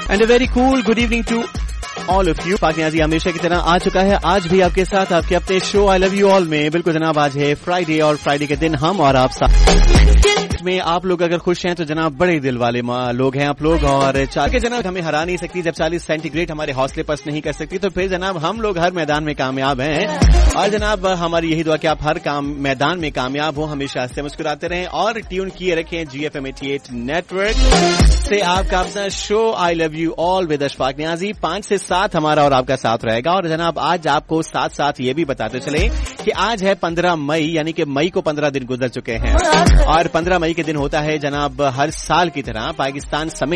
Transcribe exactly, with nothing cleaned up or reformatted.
And a very cool good evening to all of you. पाक नियाज़ी हमेशा की तरह आ चुका है, आज भी आपके साथ आपके अपने show I love you all में। बिल्कुल जनाब, आज है फ्राइडे और फ्राइडे के दिन हम और आप साथ में आप लोग अगर खुश हैं तो जनाब बड़े दिल वाले लोग हैं आप लोग। और चाके जनाब हमें हरा नहीं सकती, जब चालीस सेंटीग्रेड हमारे हौसले पस्त नहीं कर सकती तो फिर जनाब हम लोग हर मैदान में कामयाब हैं। और जनाब हमारी यही दुआ कि आप हर काम मैदान में कामयाब हो, हमेशा हंसते मुस्कुराते रहें और ट्यून किए रखें जी F M eighty eight network से आपका अपना show I love you all with Ashfaq Niazi. पांच से सात हमारा और आपका साथ रहेगा। और जनाब आज आपको साथ साथ ये भी बताते चले कि आज है पंद्रह मई, यानी कि मई को पंद्रह दिन गुजर चुके हैं। और पंद्रह मई के दिन होता है जनाब हर साल की तरह पाकिस्तान समेत